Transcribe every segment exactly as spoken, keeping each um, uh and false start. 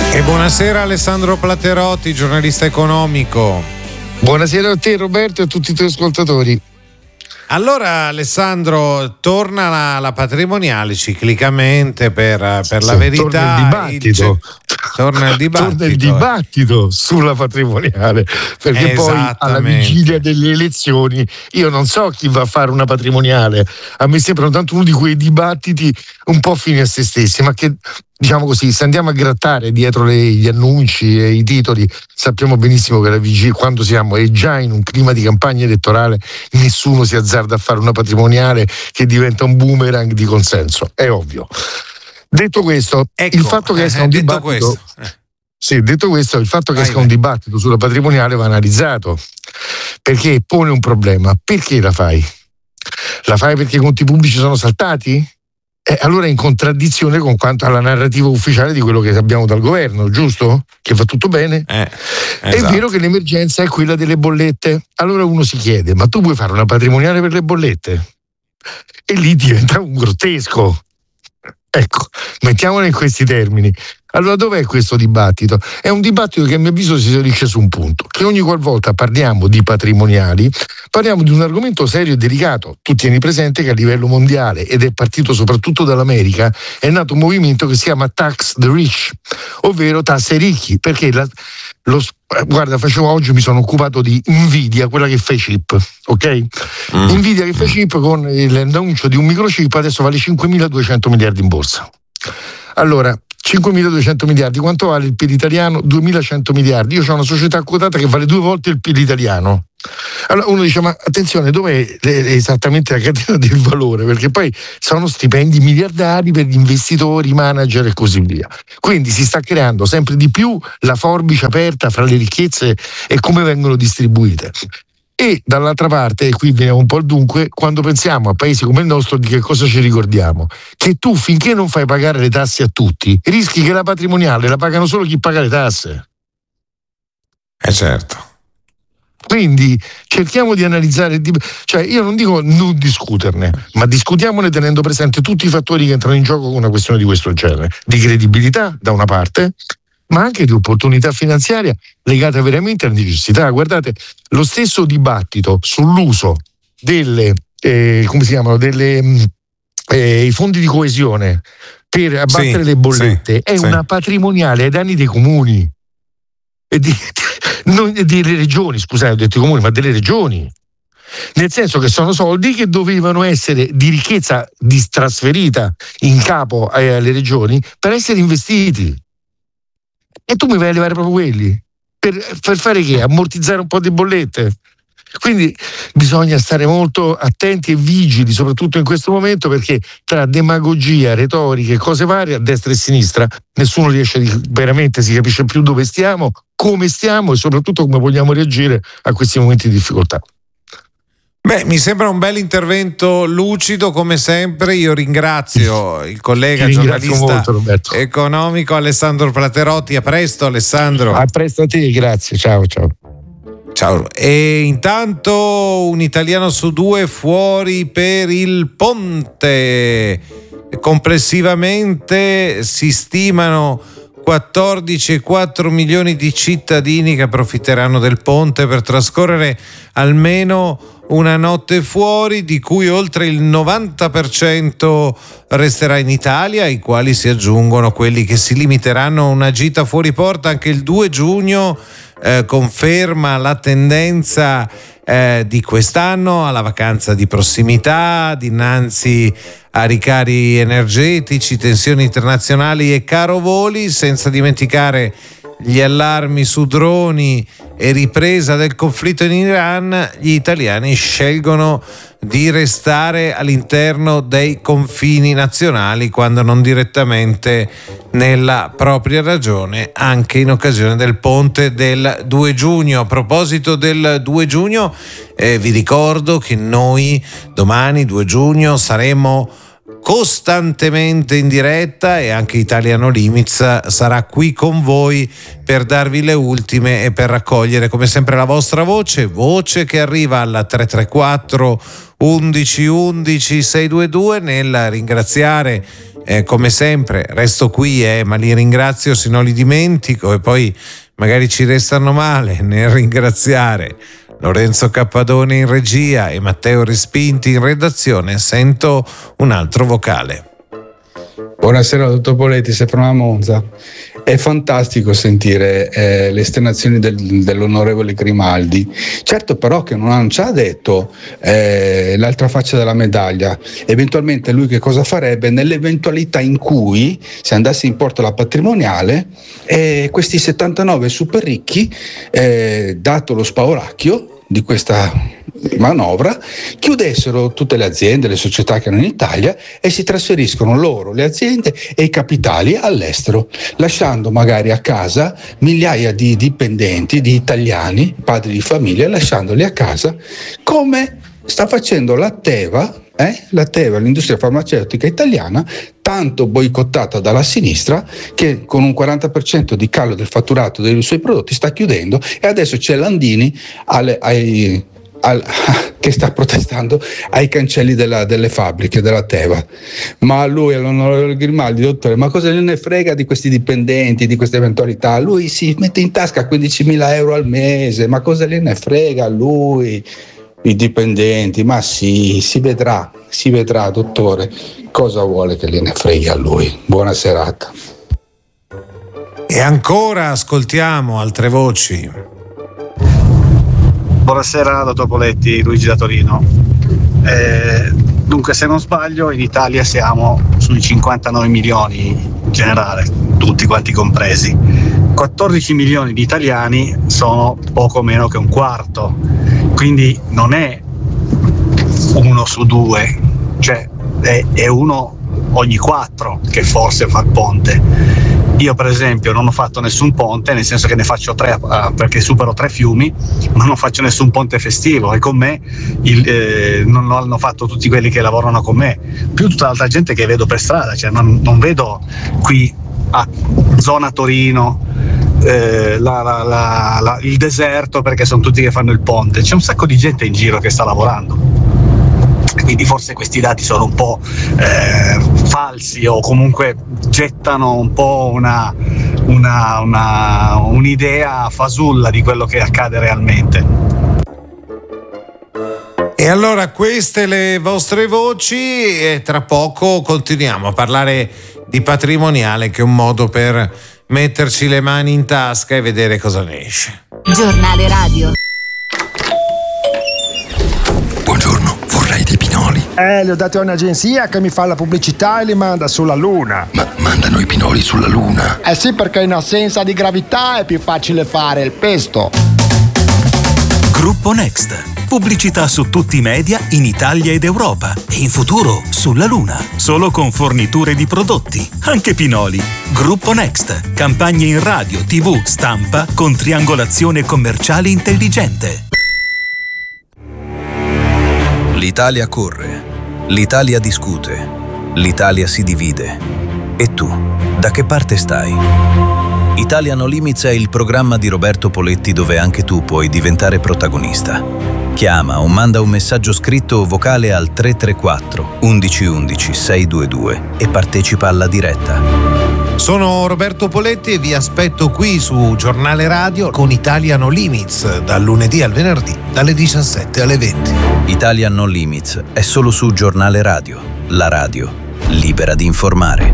E buonasera Alessandro Platerotti, giornalista economico. Buonasera a te Roberto e a tutti i tuoi ascoltatori. Allora Alessandro, torna la, la patrimoniale ciclicamente per, per la sì, verità. Torna il dibattito. Il, torna il dibattito. Torna il dibattito sulla patrimoniale, perché poi alla vigilia delle elezioni io non so chi va a fare una patrimoniale. A me sembrano tanto uno di quei dibattiti un po' fini a se stessi, ma che, diciamo così, se andiamo a grattare dietro le, gli annunci e i titoli, sappiamo benissimo che la vigilia, quando siamo è già in un clima di campagna elettorale, nessuno si azzarda a fare una patrimoniale che diventa un boomerang di consenso, è ovvio. Detto questo, ecco, il fatto che esca eh, un detto dibattito questo. Eh. Sì, detto questo, il fatto che vai, esca vai. un dibattito sulla patrimoniale va analizzato, perché pone un problema. Perché la fai? La fai perché i conti pubblici sono saltati? Eh, allora è in contraddizione con quanto alla narrativa ufficiale di quello che abbiamo dal governo, giusto? Che va tutto bene? Eh, esatto. È vero che l'emergenza è quella delle bollette. Allora uno si chiede, ma tu vuoi fare una patrimoniale per le bollette? E lì diventa un grottesco. Ecco, mettiamolo in questi termini. Allora dov'è questo dibattito? È un dibattito che a mio avviso si esaurisce su un punto, che ogni qualvolta parliamo di patrimoniali parliamo di un argomento serio e delicato. Tu tieni presente che a livello mondiale, ed è partito soprattutto dall'America, è nato un movimento che si chiama Tax the Rich, ovvero tasse ai ricchi, perché la, lo, guarda, facevo oggi, mi sono occupato di Nvidia, quella che fa i chip, ok? Mm. Nvidia che fa i chip, con l'annuncio di un microchip adesso vale cinquemiladuecento miliardi in borsa. Allora, cinquemiladuecento miliardi, quanto vale il P I L italiano? duemilacento miliardi. Io ho una società quotata che vale due volte il P I L italiano. Allora uno dice, ma attenzione, dov'è esattamente la catena del valore? Perché poi sono stipendi miliardari per gli investitori, i manager e così via. Quindi si sta creando sempre di più la forbice aperta fra le ricchezze e come vengono distribuite. E dall'altra parte, e qui viene un po' il dunque, quando pensiamo a paesi come il nostro, di che cosa ci ricordiamo? Che tu, finché non fai pagare le tasse a tutti, rischi che la patrimoniale la pagano solo chi paga le tasse. Eh certo. Quindi cerchiamo di analizzare, cioè io non dico non discuterne, ma discutiamone tenendo presente tutti i fattori che entrano in gioco con una questione di questo genere, di credibilità da una parte, ma anche di opportunità finanziaria legata veramente alle necessità. Guardate, lo stesso dibattito sull'uso delle, eh, come si chiamano, delle, eh, i fondi di coesione per abbattere sì, le bollette sì, è sì. una patrimoniale ai danni dei comuni e di, non delle regioni, scusate, ho detto i comuni, ma delle regioni. Nel senso che sono soldi che dovevano essere di ricchezza trasferita in capo alle regioni per essere investiti. E tu mi vai a levare proprio quelli per, per fare che? Ammortizzare un po' di bollette. Quindi bisogna stare molto attenti e vigili, soprattutto in questo momento, perché tra demagogia, retorica e cose varie a destra e a sinistra nessuno riesce a, veramente si capisce più dove stiamo, come stiamo e soprattutto come vogliamo reagire a questi momenti di difficoltà. Beh, mi sembra un bel intervento lucido come sempre. Io ringrazio il collega giornalista molto, economico Alessandro Platerotti. A presto Alessandro. A presto a te, grazie, ciao ciao. Ciao. E intanto un italiano su due fuori per il ponte. Complessivamente si stimano quattordici virgola quattro milioni di cittadini che approfitteranno del ponte per trascorrere almeno una notte fuori, di cui oltre il novanta per cento resterà in Italia, ai quali si aggiungono quelli che si limiteranno a una gita fuori porta. Anche il due giugno eh, conferma la tendenza eh, di quest'anno alla vacanza di prossimità, dinanzi a ricari energetici, tensioni internazionali e caro voli, senza dimenticare gli allarmi su droni e ripresa del conflitto in Iran. Gli italiani scelgono di restare all'interno dei confini nazionali, quando non direttamente nella propria regione, anche in occasione del ponte del due giugno. A proposito del due giugno, eh, vi ricordo che noi domani due giugno saremo costantemente in diretta e anche Italiano Limits sarà qui con voi per darvi le ultime e per raccogliere come sempre la vostra voce, voce che arriva alla tre tre quattro undici undici sei due due. Nel ringraziare, eh, come sempre, resto qui, eh, ma li ringrazio se non li dimentico e poi magari ci restano male. Nel ringraziare Lorenzo Cappadone in regia e Matteo Respinti in redazione, sento un altro vocale. Buonasera dottor Poletti, Stefano da Monza. È fantastico sentire eh, le esternazioni del, dell'onorevole Grimaldi. Certo però che non ci ha detto eh, l'altra faccia della medaglia, eventualmente lui che cosa farebbe nell'eventualità in cui se andasse in porto la patrimoniale e eh, questi settantanove super ricchi, eh, dato lo spauracchio di questa manovra, chiudessero tutte le aziende, le società che hanno in Italia e si trasferiscono loro, le aziende e i capitali all'estero, lasciando magari a casa migliaia di dipendenti, di italiani, padri di famiglia, lasciandoli a casa come sta facendo la Teva, eh? la Teva, l'industria farmaceutica italiana, tanto boicottata dalla sinistra, che con un quaranta per cento di calo del fatturato dei suoi prodotti sta chiudendo, e adesso c'è Landini alle, ai, al, che sta protestando ai cancelli della, delle fabbriche della Teva. Ma a lui, all'onorevole Grimaldi, dottore, ma cosa ne frega di questi dipendenti, di queste eventualità? Lui si mette in tasca quindicimila euro al mese, ma cosa ne frega a lui? I dipendenti, ma sì, si vedrà, si vedrà, dottore, cosa vuole che gliene freghi a lui. Buona serata. E ancora ascoltiamo altre voci. Buonasera dottor Poletti, Luigi da Torino. Eh, dunque, se non sbaglio, in Italia siamo sui cinquantanove milioni in generale, tutti quanti compresi. quattordici milioni di italiani sono poco meno che un quarto, quindi non è uno su due, cioè è, è uno ogni quattro che forse fa il ponte. Io per esempio non ho fatto nessun ponte, nel senso che ne faccio tre uh, perché supero tre fiumi, ma non faccio nessun ponte festivo, e con me il, eh, non lo hanno fatto tutti quelli che lavorano con me, più tutta l'altra gente che vedo per strada, cioè non, non vedo qui a zona Torino eh, la, la, la, la, il deserto, perché sono tutti che fanno il ponte, c'è un sacco di gente in giro che sta lavorando. Quindi forse questi dati sono un po' eh, falsi, o comunque gettano un po' una, una, una, un'idea fasulla di quello che accade realmente. E allora queste le vostre voci, e tra poco continuiamo a parlare di patrimoniale, che è un modo per metterci le mani in tasca e vedere cosa ne esce. Giornale radio. Buongiorno, vorrei dei pinoli. Eh, li ho dati a un'agenzia che mi fa la pubblicità e li manda sulla Luna. Ma mandano i pinoli sulla Luna? Eh sì, perché in assenza di gravità è più facile fare il pesto. Gruppo Next. Pubblicità su tutti i media in Italia ed Europa e in futuro sulla Luna. Solo con forniture di prodotti, anche pinoli. Gruppo Next. Campagne in radio, tivù, stampa con triangolazione commerciale intelligente. L'Italia corre, l'Italia discute, l'Italia si divide. E tu, da che parte stai? Italia No Limits è il programma di Roberto Poletti dove anche tu puoi diventare protagonista. Chiama o manda un messaggio scritto o vocale al tre tre quattro undici undici sei due due e partecipa alla diretta. Sono Roberto Poletti e vi aspetto qui su Giornale Radio con Italia No Limits, dal lunedì al venerdì, dalle diciassette alle venti. Italia No Limits è solo su Giornale Radio, la radio libera di informare.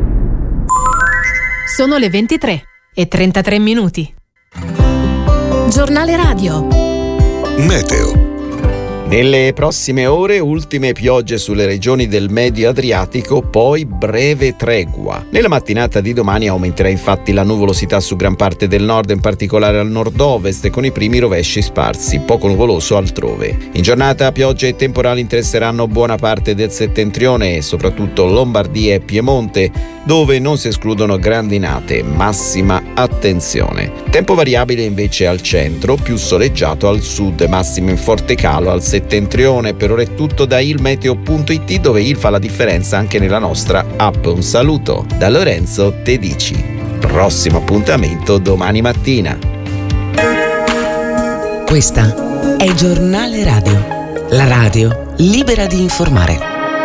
Sono le ventitré e trentatré minuti. Giornale radio. Meteo. Nelle prossime ore ultime piogge sulle regioni del Medio Adriatico, poi breve tregua. Nella mattinata di domani aumenterà infatti la nuvolosità su gran parte del nord, in particolare al nord-ovest, con i primi rovesci sparsi, poco nuvoloso altrove. In giornata piogge e temporali interesseranno buona parte del settentrione e soprattutto Lombardia e Piemonte, dove non si escludono grandinate, massima attenzione. Tempo variabile invece al centro, più soleggiato al sud, massimo in forte calo al settentrione. Per ora è tutto da ilmeteo punto it, dove il fa la differenza anche nella nostra app. Un saluto da Lorenzo Tedici. Prossimo appuntamento domani mattina. Questa è Giornale Radio, la radio libera di informare.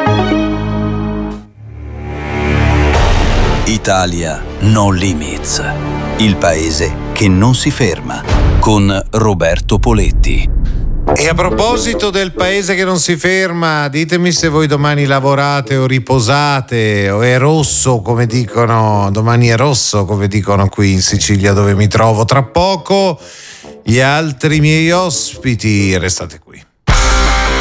Italia No Limits, il paese che non si ferma, con Roberto Poletti. E a proposito del paese che non si ferma, ditemi se voi domani lavorate o riposate, o è rosso come dicono, domani è rosso come dicono qui in Sicilia dove mi trovo. Tra poco gli altri miei ospiti, restate qui.